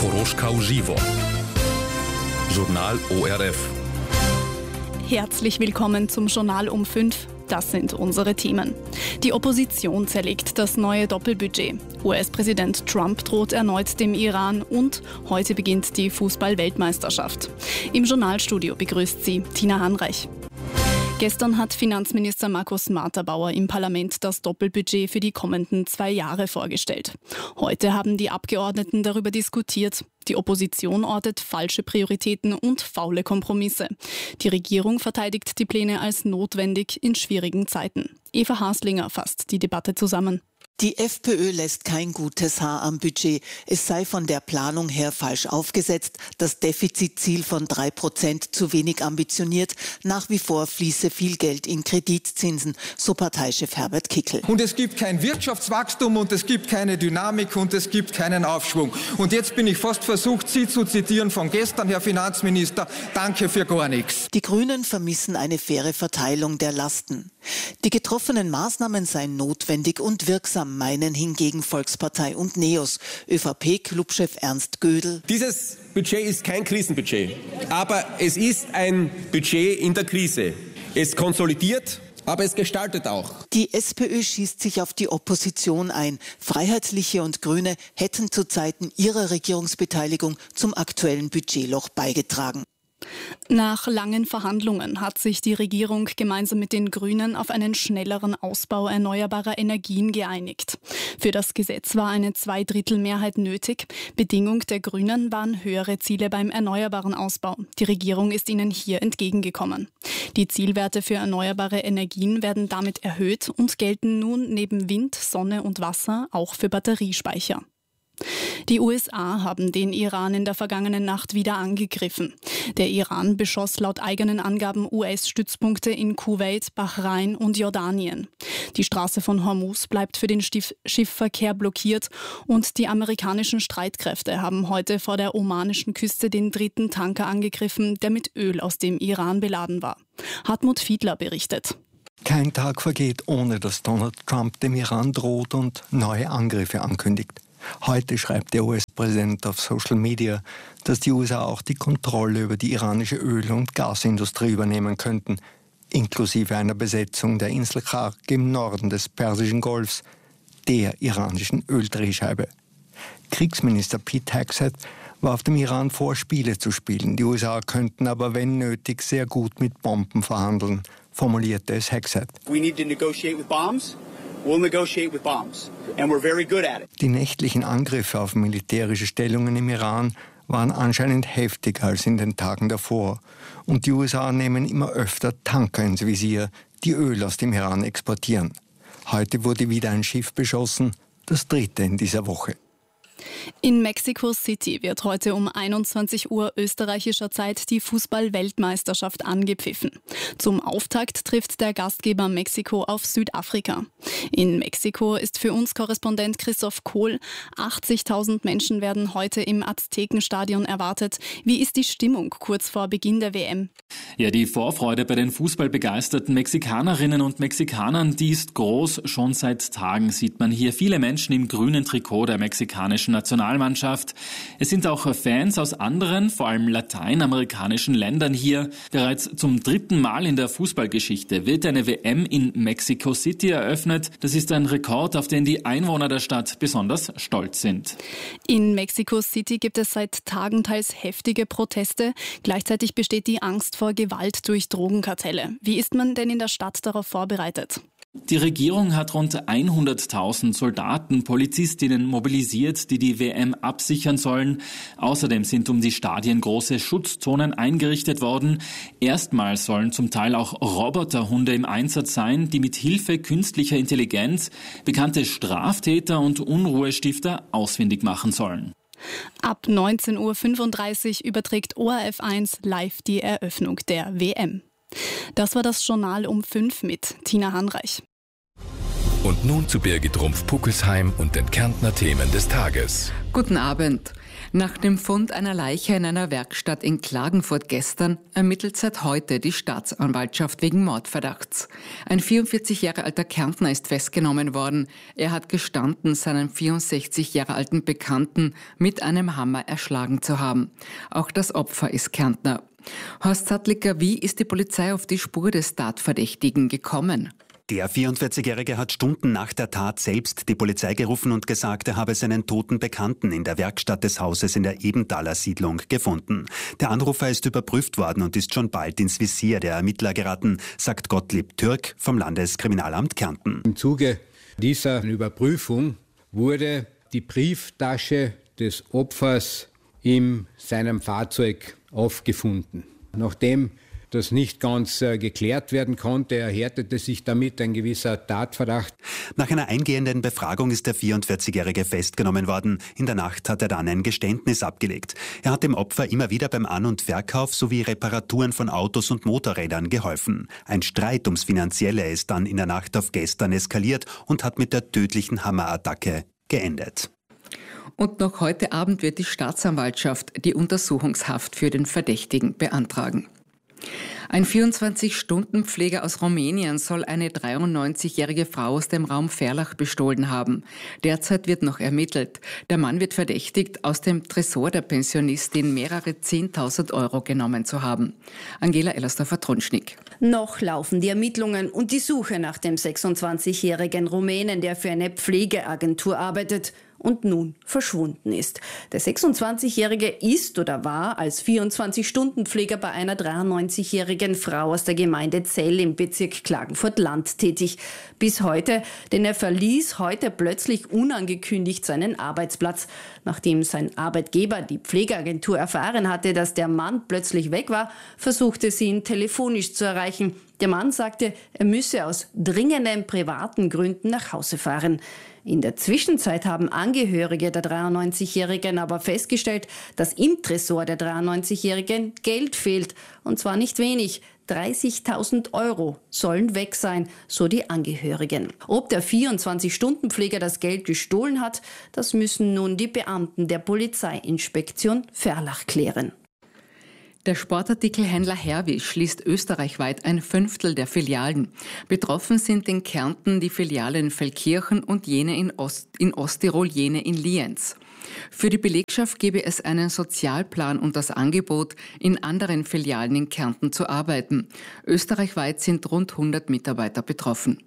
Koroschka uživo. Journal ORF. Herzlich willkommen zum Journal um 5. Das sind unsere Themen. Die Opposition zerlegt das neue Doppelbudget. US-Präsident Trump droht erneut dem Iran und heute beginnt die Fußball-Weltmeisterschaft. Im Journalstudio begrüßt sie Tina Hanreich. Gestern hat Finanzminister Markus Marterbauer im Parlament das Doppelbudget für die kommenden 2 Jahre vorgestellt. Heute haben die Abgeordneten darüber diskutiert. Die Opposition ortet falsche Prioritäten und faule Kompromisse. Die Regierung verteidigt die Pläne als notwendig in schwierigen Zeiten. Eva Haslinger fasst die Debatte zusammen. Die FPÖ lässt kein gutes Haar am Budget. Es sei von der Planung her falsch aufgesetzt, das Defizitziel von 3% zu wenig ambitioniert. Nach wie vor fließe viel Geld in Kreditzinsen, so Parteichef Herbert Kickl. Und es gibt kein Wirtschaftswachstum und es gibt keine Dynamik und es gibt keinen Aufschwung. Und jetzt bin ich fast versucht, Sie zu zitieren von gestern, Herr Finanzminister, danke für gar nichts. Die Grünen vermissen eine faire Verteilung der Lasten. Die getroffenen Maßnahmen seien notwendig und wirksam, meinen hingegen Volkspartei und NEOS. ÖVP-Clubchef Ernst Gödel. Dieses Budget ist kein Krisenbudget, aber es ist ein Budget in der Krise. Es konsolidiert, aber es gestaltet auch. Die SPÖ schießt sich auf die Opposition ein. Freiheitliche und Grüne hätten zu Zeiten ihrer Regierungsbeteiligung zum aktuellen Budgetloch beigetragen. Nach langen Verhandlungen hat sich die Regierung gemeinsam mit den Grünen auf einen schnelleren Ausbau erneuerbarer Energien geeinigt. Für das Gesetz war eine 2/3 nötig. Bedingung der Grünen waren höhere Ziele beim erneuerbaren Ausbau. Die Regierung ist ihnen hier entgegengekommen. Die Zielwerte für erneuerbare Energien werden damit erhöht und gelten nun neben Wind, Sonne und Wasser auch für Batteriespeicher. Die USA haben den Iran in der vergangenen Nacht wieder angegriffen. Der Iran beschoss laut eigenen Angaben US-Stützpunkte in Kuwait, Bahrain und Jordanien. Die Straße von Hormuz bleibt für den Schiffverkehr blockiert und die amerikanischen Streitkräfte haben heute vor der omanischen Küste den 3. Tanker angegriffen, der mit Öl aus dem Iran beladen war. Hartmut Fiedler berichtet. Kein Tag vergeht, ohne dass Donald Trump dem Iran droht und neue Angriffe ankündigt. Heute schreibt der US-Präsident auf Social Media, dass die USA auch die Kontrolle über die iranische Öl- und Gasindustrie übernehmen könnten, inklusive einer Besetzung der Insel Khark im Norden des Persischen Golfs, der iranischen Öldrehscheibe. Kriegsminister Pete Hegseth warf dem Iran vor, Spiele zu spielen. Die USA könnten aber, wenn nötig, sehr gut mit Bomben verhandeln, formulierte es Hegseth. We need to negotiate with bombs. We'll negotiate with bombs. And we're very good at it. Die nächtlichen Angriffe auf militärische Stellungen im Iran waren anscheinend heftiger als in den Tagen davor. Und die USA nehmen immer öfter Tanker ins Visier, die Öl aus dem Iran exportieren. Heute wurde wieder ein Schiff beschossen, das 3. in dieser Woche. In Mexico City wird heute um 21 Uhr österreichischer Zeit die Fußball-Weltmeisterschaft angepfiffen. Zum Auftakt trifft der Gastgeber Mexiko auf Südafrika. In Mexiko ist für uns Korrespondent Christoph Kohl. 80.000 Menschen werden heute im Aztekenstadion erwartet. Wie ist die Stimmung kurz vor Beginn der WM? Ja, die Vorfreude bei den fußballbegeisterten Mexikanerinnen und Mexikanern, die ist groß. Schon seit Tagen sieht man hier viele Menschen im grünen Trikot der mexikanischen Nationalmannschaft. Es sind auch Fans aus anderen, vor allem lateinamerikanischen Ländern hier. Bereits zum 3. Mal in der Fußballgeschichte wird eine WM in Mexico City eröffnet. Das ist ein Rekord, auf den die Einwohner der Stadt besonders stolz sind. In Mexico City gibt es seit Tagen teils heftige Proteste. Gleichzeitig besteht die Angst vor Gewalt durch Drogenkartelle. Wie ist man denn in der Stadt darauf vorbereitet? Die Regierung hat rund 100.000 Soldaten, Polizistinnen mobilisiert, die die WM absichern sollen. Außerdem sind um die Stadien große Schutzzonen eingerichtet worden. Erstmals sollen zum Teil auch Roboterhunde im Einsatz sein, die mit Hilfe künstlicher Intelligenz bekannte Straftäter und Unruhestifter ausfindig machen sollen. Ab 19.35 Uhr überträgt ORF1 live die Eröffnung der WM. Das war das Journal um 5 mit Tina Hanreich. Und nun zu Birgit Rumpf-Puckelsheim und den Kärntner Themen des Tages. Guten Abend. Nach dem Fund einer Leiche in einer Werkstatt in Klagenfurt gestern ermittelt seit heute die Staatsanwaltschaft wegen Mordverdachts. Ein 44 Jahre alter Kärntner ist festgenommen worden. Er hat gestanden, seinen 64 Jahre alten Bekannten mit einem Hammer erschlagen zu haben. Auch das Opfer ist Kärntner. Horst Sattlicker, wie ist die Polizei auf die Spur des Tatverdächtigen gekommen? Der 44-Jährige hat Stunden nach der Tat selbst die Polizei gerufen und gesagt, er habe seinen toten Bekannten in der Werkstatt des Hauses in der Ebenthaler Siedlung gefunden. Der Anrufer ist überprüft worden und ist schon bald ins Visier der Ermittler geraten, sagt Gottlieb Türk vom Landeskriminalamt Kärnten. Im Zuge dieser Überprüfung wurde die Brieftasche des Opfers in seinem Fahrzeug aufgefunden. Nachdem das nicht ganz geklärt werden konnte, erhärtete sich damit ein gewisser Tatverdacht. Nach einer eingehenden Befragung ist der 44-Jährige festgenommen worden. In der Nacht hat er dann ein Geständnis abgelegt. Er hat dem Opfer immer wieder beim An- und Verkauf sowie Reparaturen von Autos und Motorrädern geholfen. Ein Streit ums Finanzielle ist dann in der Nacht auf gestern eskaliert und hat mit der tödlichen Hammerattacke geendet. Und noch heute Abend wird die Staatsanwaltschaft die Untersuchungshaft für den Verdächtigen beantragen. Ein 24-Stunden-Pfleger aus Rumänien soll eine 93-jährige Frau aus dem Raum Verlach bestohlen haben. Derzeit wird noch ermittelt. Der Mann wird verdächtigt, aus dem Tresor der Pensionistin mehrere 10.000 Euro genommen zu haben. Angela Ellersdorfer-Tronschnig. Noch laufen die Ermittlungen und die Suche nach dem 26-jährigen Rumänen, der für eine Pflegeagentur arbeitet und nun verschwunden ist. Der 26-Jährige ist oder war als 24-Stunden-Pfleger bei einer 93-jährigen Frau aus der Gemeinde Zell im Bezirk Klagenfurt-Land tätig. Bis heute, denn er verließ heute plötzlich unangekündigt seinen Arbeitsplatz. Nachdem sein Arbeitgeber, die Pflegeagentur, erfahren hatte, dass der Mann plötzlich weg war, versuchte sie ihn telefonisch zu erreichen. Der Mann sagte, er müsse aus dringenden privaten Gründen nach Hause fahren. In der Zwischenzeit haben Angehörige der 93-Jährigen aber festgestellt, dass im Tresor der 93-Jährigen Geld fehlt. Und zwar nicht wenig. 30.000 Euro sollen weg sein, so die Angehörigen. Ob der 24-Stunden-Pfleger das Geld gestohlen hat, das müssen nun die Beamten der Polizeiinspektion Verlach klären. Der Sportartikelhändler Herwig schließt österreichweit ein Fünftel der Filialen. Betroffen sind in Kärnten die Filiale in Feldkirchen und jene in Osttirol, jene in Lienz. Für die Belegschaft gebe es einen Sozialplan und das Angebot, in anderen Filialen in Kärnten zu arbeiten. Österreichweit sind rund 100 Mitarbeiter betroffen.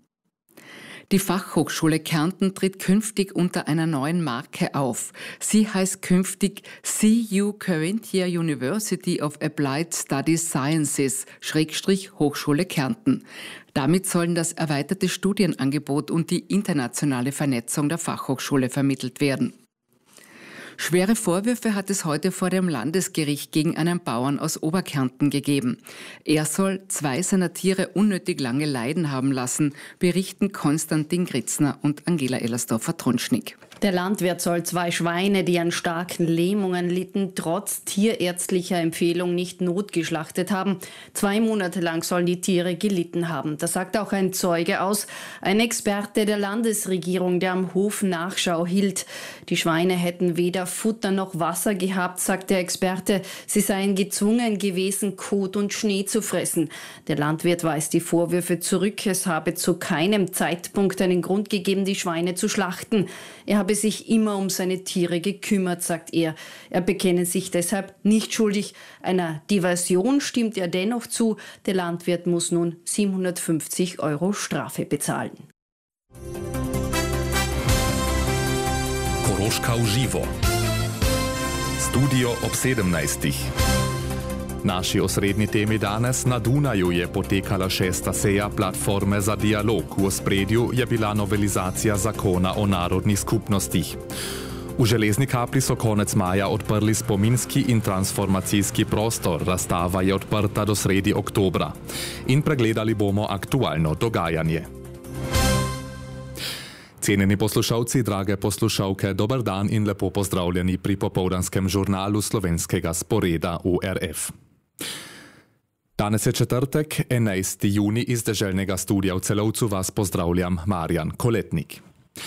Die Fachhochschule Kärnten tritt künftig unter einer neuen Marke auf. Sie heißt künftig CU Carinthia University of Applied Studies Sciences / Hochschule Kärnten. Damit sollen das erweiterte Studienangebot und die internationale Vernetzung der Fachhochschule vermittelt werden. Schwere Vorwürfe hat es heute vor dem Landesgericht gegen einen Bauern aus Oberkärnten gegeben. Er soll 2 seiner Tiere unnötig lange leiden haben lassen, berichten Konstantin Gritzner und Angela Ellersdorfer-Tronschnig. Der Landwirt soll 2 Schweine, die an starken Lähmungen litten, trotz tierärztlicher Empfehlung nicht notgeschlachtet haben. 2 Monate lang sollen die Tiere gelitten haben. Das sagt auch ein Zeuge aus, ein Experte der Landesregierung, der am Hof Nachschau hielt. Die Schweine hätten weder Futter noch Wasser gehabt, sagt der Experte. Sie seien gezwungen gewesen, Kot und Schnee zu fressen. Der Landwirt weist die Vorwürfe zurück. Es habe zu keinem Zeitpunkt einen Grund gegeben, die Schweine zu schlachten. Er habe sich immer um seine Tiere gekümmert, sagt er. Er bekenne sich deshalb nicht schuldig. Einer Diversion stimmt er dennoch zu. Der Landwirt muss nun 750 Euro Strafe bezahlen. Koroška uživo. Studio ob 17. Naši osrednji temi danes na Dunaju je potekala 6. seja platforme za dialog. V ospredju je bila novelizacija zakona o narodnih skupnostih. V Železni kapli so konec maja odprli spominski in transformacijski prostor. Razstava je odprta do sredi oktobra. In pregledali bomo aktualno dogajanje. Cenjeni poslušalci, drage poslušalke, dober dan in lepo pozdravljeni pri popoldanskem žurnalu slovenskega sporeda URF. Danes je četrtek, 11. juni, iz deželnega studia v Celovcu vas pozdravljam, Marjan Koletnik.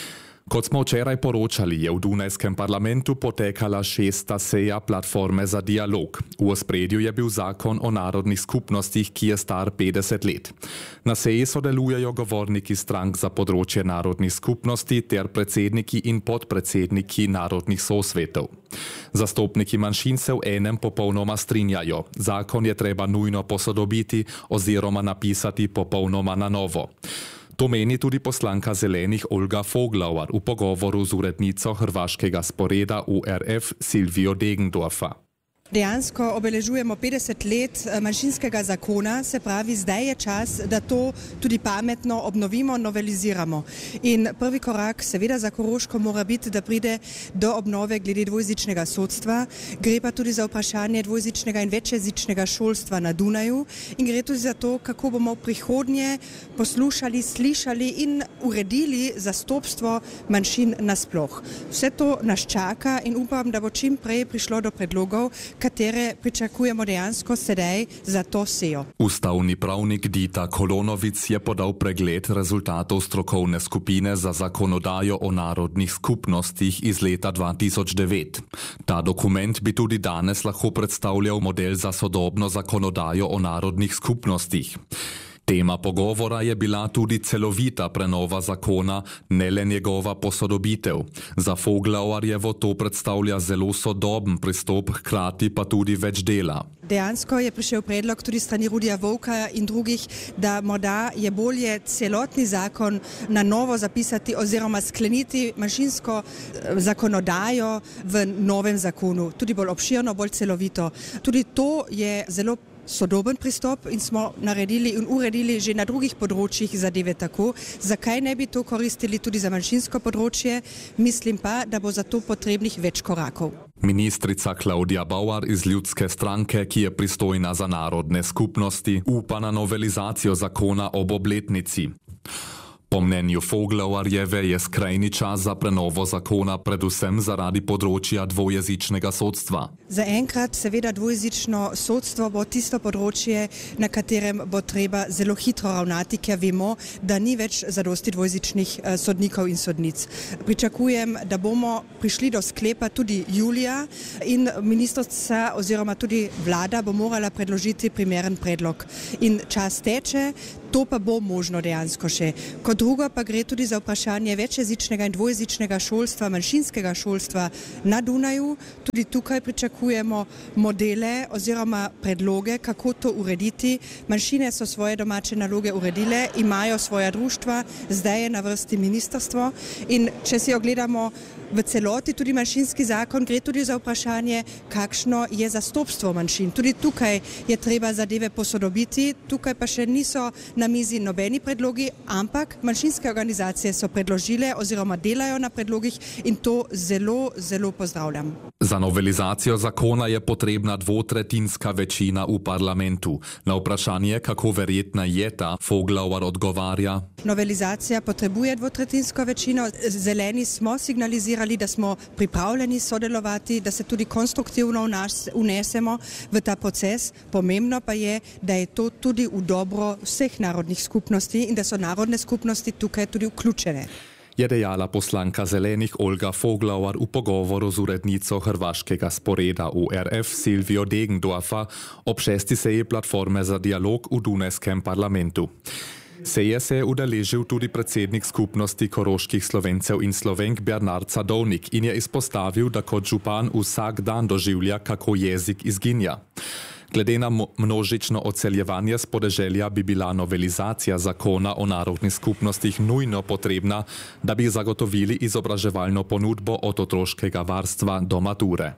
Kot smo včeraj poročali, je v Dunajskem parlamentu potekala 6. seja platforme za dialog. V ospredju je bil zakon o narodnih skupnostih, ki je star 50 let. Na seji sodelujejo govorniki strank za področje narodnih skupnosti ter predsedniki in podpredsedniki narodnih sosvetov. Zastopniki manjšin se v enem popolnoma strinjajo. Zakon je treba nujno posodobiti oziroma napisati popolnoma na novo. To meni tudi poslanka Zelenih Olga Foglauer v pogovoru z urednico hrvaškega sporeda URF Silvijo Degendorfa. Dejansko obeležujemo 50 let manjšinskega zakona, se pravi, zdaj je čas, da to tudi pametno obnovimo, noveliziramo. In prvi korak seveda za Koroško mora biti, da pride do obnove glede dvojezičnega sodstva. Gre pa tudi za vprašanje dvojezičnega in večjezičnega šolstva na Dunaju in gre tudi za to, kako bomo v prihodnje poslušali, slišali in uredili zastopstvo manjšin nasploh. Vse to nas čaka in upam, da bo čim prej prišlo do predlogov, katere pričakujemo dejansko sedaj za to sejo. Ustavni pravnik Dita Kolonovic je podal pregled rezultatov strokovne skupine za zakonodajo o narodnih skupnostih iz leta 2009. Ta dokument bi tudi danes lahko predstavljal model za sodobno zakonodajo o narodnih skupnostih. Tema pogovora je bila tudi celovita prenova zakona, ne le njegova posodobitev. Za Foglauerjevo to predstavlja zelo sodoben pristop, hkrati pa tudi več dela. Dejansko je prišel predlog tudi strani Rudija Vovka in drugih, da morda je bolje celotni zakon na novo zapisati oziroma skleniti manjšinsko zakonodajo v novem zakonu, tudi bolj obširno, bolj celovito. Tudi to je zelo sodoben pristop in smo naredili in uredili že na drugih področjih zadeve tako. Zakaj ne bi to koristili tudi za manjšinsko področje? Mislim pa, da bo za to potrebnih več korakov. Ministrica Klaudija Bauer iz Ljudske stranke, ki je pristojna za narodne skupnosti, upa na novelizacijo zakona ob obletnici. Po mnenju Foglauerjeve je skrajni čas za prenovo zakona predvsem zaradi področja dvojezičnega sodstva. Zaenkrat seveda dvojezično sodstvo bo tisto področje, na katerem bo treba zelo hitro ravnati, ker vemo, da ni več zadosti dvojezičnih sodnikov in sodnic. Pričakujem, da bomo prišli do sklepa tudi julija in ministrica oziroma tudi vlada bo morala predložiti primeren predlog. In čas teče, to pa bo možno dejansko še. Kot drugo pa gre tudi za vprašanje večjezičnega in dvojezičnega šolstva, manjšinskega šolstva na Dunaju. Tudi tukaj pričakujemo modele oziroma predloge, kako to urediti. Manjšine so svoje domače naloge uredile, imajo svoja društva, zdaj je na vrsti ministrstvo in če si ogledamo v celoti tudi manjšinski zakon, gre tudi za vprašanje, kakšno je zastopstvo manjšin. Tudi tukaj je treba zadeve posodobiti, tukaj pa še niso na mizi nobeni predlogi, ampak manjšinske organizacije so predložile oziroma delajo na predlogih in to zelo, zelo pozdravljam. Za novelizacijo zakona je potrebna dvotretinska večina v parlamentu. Na vprašanje, kako verjetna je ta, Foglauer odgovarja. Novelizacija potrebuje dvotretinsko večino. Zeleni smo signalizirali, da smo pripravljeni sodelovati, da se tudi konstruktivno unesemo v ta proces. Pomembno pa je, da je to tudi v dobro vseh narodnih skupnosti in da so narodne skupnosti tukaj tudi vključene. Je dejala poslanka Zelenih Olga Foglauer v pogovoru z urednico hrvaškega sporeda URF Silvijo Degendorfa ob 6. seji platforme za dialog v Dunajskem parlamentu. Seje se je udeležil tudi predsednik skupnosti koroških Slovencev in Slovenk Bernard Sadovnik in je izpostavil, da kot župan vsak dan doživlja, kako jezik izginja. Glede na množično odseljevanje s podeželja bi bila novelizacija zakona o narodnih skupnostih nujno potrebna, da bi zagotovili izobraževalno ponudbo od otroškega varstva do mature.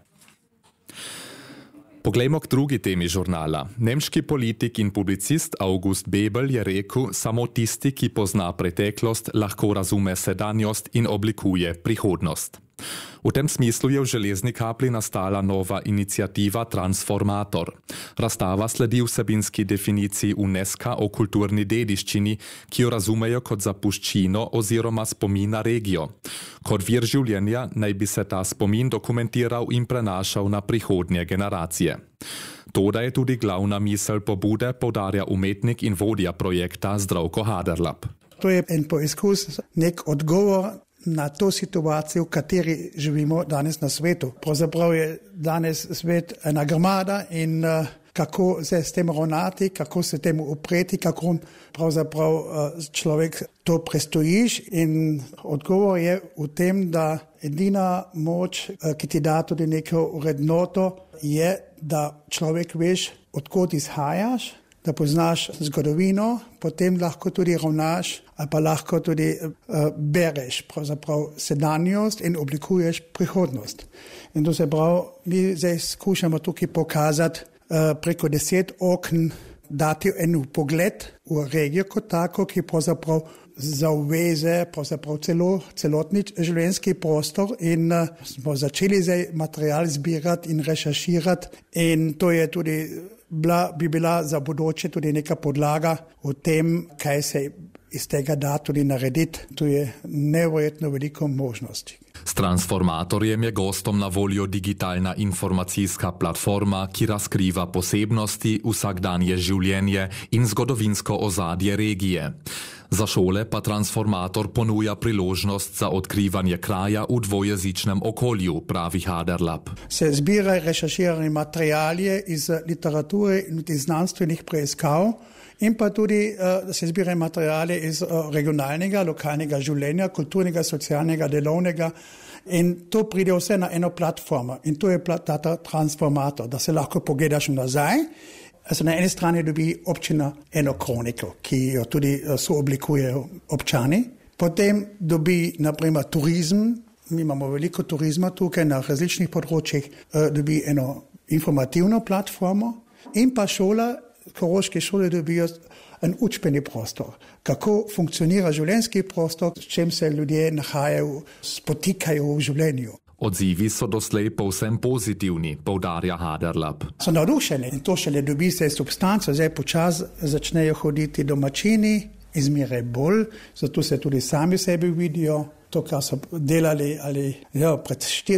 Poglejmo k drugi temi žurnala. Nemški politik in publicist August Bebel je rekel, samo tisti, ki pozna preteklost, lahko razume sedanjost in oblikuje prihodnost. V tem smislu je v Železni kapli nastala nova iniciativa Transformator. Razstava sledi vsebinski definiciji UNESCO o kulturni dediščini, ki jo razumejo kot zapuščino oziroma spomin na regijo. Kot vir življenja naj bi se ta spomin dokumentiral in prenašal na prihodnje generacije. Toda je tudi glavna misel pobude, poudarja umetnik in vodja projekta Zdravko Haderlap. To je en poizkus, nek odgovor na to situacijo, v kateri živimo danes na svetu. Pravzaprav je danes svet ena gromada in kako se s tem ravnati, kako se temu upreti, kako pravzaprav človek to prestojiš. In odgovor je v tem, da edina moč, ki ti da tudi neko vrednoto, je, da človek veš, odkot izhajaš, da poznaš zgodovino, potem lahko tudi ravnaš ali pa lahko tudi bereš pravzaprav sedanjost in oblikuješ prihodnost. In to se pravi, mi zdaj skušamo tukaj pokazati preko 10 okn, dati en pogled v regijo kot tako, ki pravzaprav zaveze, pravzaprav celotni življenjski prostor in smo začeli zdaj material zbirati in rešerširati in to je tudi bi bila za bodoče tudi neka podlaga o tem, kaj se iz tega da tudi narediti. To je neverjetno veliko možnosti. S transformatorjem je gostom na voljo digitalna informacijska platforma, ki razkriva posebnosti, vsakdanje življenje in zgodovinsko ozadje regije. Za šole pa transformator ponuja priložnost za odkrivanje kraja v dvojezičnem okolju, pravi Haderlap. Se zbirajo rešerširani materiali iz literature in iz znanstvenih preiskav in pa tudi se zbirajo materiali iz regionalnega, lokalnega življenja, kulturnega, socialnega, delovnega in to pride vse na eno platformo in to je ta transformator, da se lahko pogledaš nazaj. Also na eni strani dobi občina eno kroniko, ki jo tudi sooblikujejo občani. Potem dobi naprimer turizem, mi imamo veliko turizma tukaj na različnih področjih, dobi eno informativno platformo in pa koroške šole dobijo en učbeni prostor, kako funkcionira življenjski prostor, s čem se ljudje nahajajo, spotikajo v življenju. Odzivi so doslej povsem pozitivni, poudarja Haderlap. So navdušeni in to šele dobi se substanco, zdaj počasi začnejo hoditi domačini, izmeraj bolj, zato se tudi sami sebi vidijo, to, kar so delali pred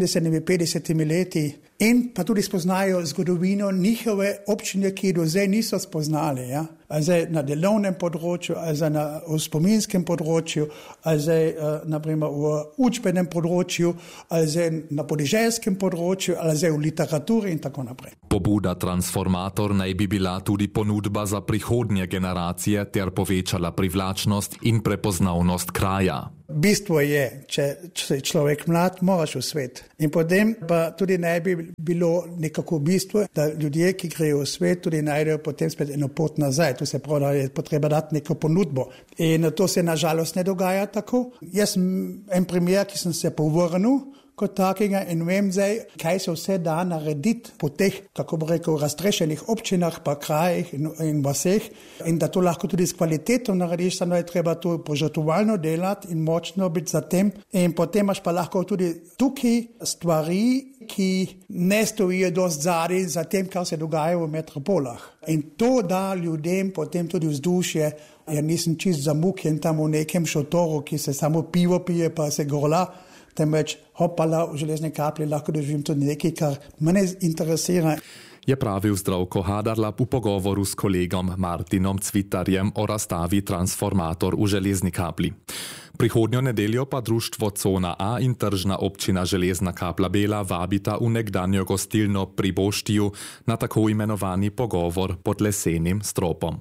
40-50 leti in pa tudi spoznajo zgodovino njihove občine, ki do zdaj niso spoznali. Ja? Zdaj na delovnem področju, zdaj na spominskem področju, zdaj naprimer v učbenem področju, zdaj na podeželskem področju, zdaj v literaturi in tako naprej. Pobuda Transformator naj bi bila tudi ponudba za prihodnje generacije ter povečala privlačnost in prepoznavnost kraja. Bistvo je, če je človek mlad, moraš v svet. In potem pa tudi naj bi bilo nekako bistvo, da ljudje, ki grejo v svet, tudi najdejo potem spet eno pot nazaj. To se pravi, da je potreba dati neko ponudbo. In to se nažalost ne dogaja tako. Jaz sem en primer, ki sem se povrnil kot takega in vem zdaj, kaj se vse da narediti po teh, kako bi rekel, raztrešenih občinah, pa krajih in vaseh in da to lahko tudi s kvaliteto narediš, samo je treba to požrtvovalno delati in močno biti za tem in potem imaš pa lahko tudi tukaj stvari, ki ne stojijo dosti zadaj za tem, kar se dogaja v metropolah. In to da ljudem potem tudi vzdušje, ja nisem čist zamukjen tam v nekem šotoru, ki se samo pivo pije pa se gorla, temveč hopala v Železne Kaplji lahko doživim tudi nekaj, kar mene interesira. Je pravil Zdravko Haderlap v pogovoru s kolegom Martinom Cvitarjem o razstavi Transformator v Železni Kapli. Prihodnjo nedeljo pa društvo Cona A in tržna občina Železna Kapla Bela vabita v nekdanjo gostilno pri Boštiju na tako imenovani pogovor pod lesenim stropom.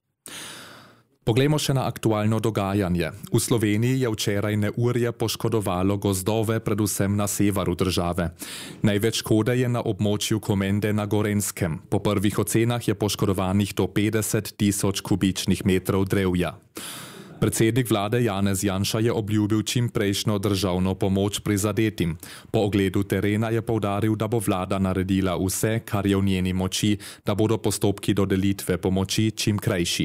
Poglejmo še na aktualno dogajanje. V Sloveniji je včeraj neurje poškodovalo gozdove, predvsem na severu države. Največ škode je na območju Komende na Gorenjskem. Po prvih ocenah je poškodovanih do 50 tisoč kubičnih metrov drevja. Predsednik vlade Janez Janša je obljubil čimprejšnjo državno pomoč prizadetim. Po ogledu terena je poudaril, da bo vlada naredila vse, kar je v njeni moči, da bodo postopki dodelitve pomoči čim krajši.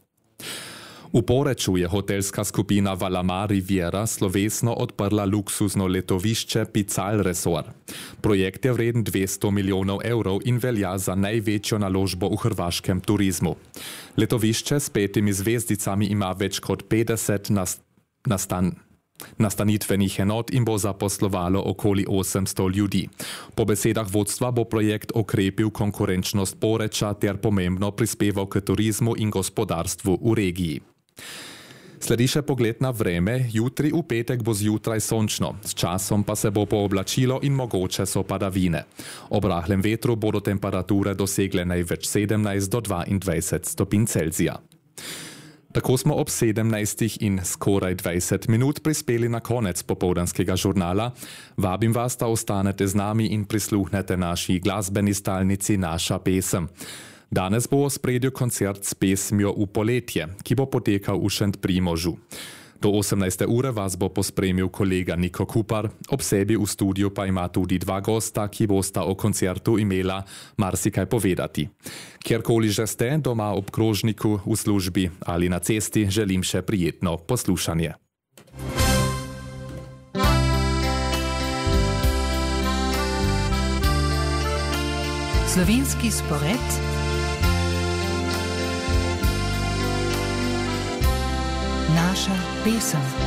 V Poreču je hotelska skupina Valamar Riviera slovesno odprla luksuzno letovišče Pical Resort. Projekt je vreden 200 milijonov evrov in velja za največjo naložbo v hrvaškem turizmu. Letovišče s 5 zvezdicami ima več kot 50 Nastanitvenih enot jim bo zaposlovalo okoli 800 ljudi. Po besedah vodstva bo projekt okrepil konkurenčnost Poreča ter pomembno prispeval k turizmu in gospodarstvu v regiji. Sledi še pogled na vreme. Jutri v petek bo zjutraj sončno, s časom pa se bo pooblačilo in mogoče so padavine. Ob rahlem vetru bodo temperature dosegle največ 17 do 22 stopinj Celzija. Tako smo ob 17 in skoraj 20 minut prispeli na konec popoldanskega žurnala. Vabim vas, da ostanete z nami in prisluhnete naši glasbeni stalnici Naša pesem. Danes bo v ospredju koncert s pesmijo V poletje, ki bo potekal v Šentprimožu. Do 18. ure vas bo pospremil kolega Niko Kupar, ob sebi v studiu pa ima tudi dva gosta, ki bosta o koncertu imela marsikaj povedati. Kjerkoli že ste, doma ob krožniku, v službi ali na cesti, želim še prijetno poslušanje. Slovenski spored. Naša pesem.